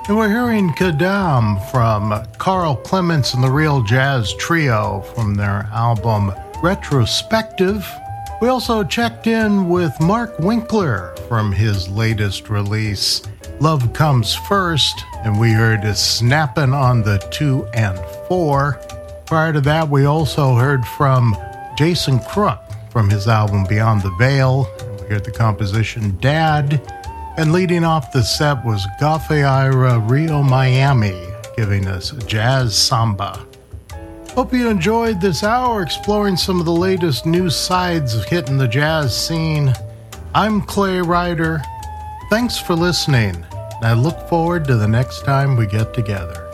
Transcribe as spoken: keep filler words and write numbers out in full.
And we're hearing Kadam from Carl Clements and the Real Jazz Trio from their album Retrospective. We also checked in with Mark Winkler from his latest release, Love Comes First, and we heard Snappin' on the two and four. Prior to that, we also heard from Jason Crook from his album Beyond the Veil. And we heard the composition Dad. And leading off the set was Gafeira Rio Miami, giving us Jazz Samba. Hope you enjoyed this hour exploring some of the latest new sides of hitting the jazz scene. I'm Clay Ryder. Thanks for listening, and I look forward to the next time we get together.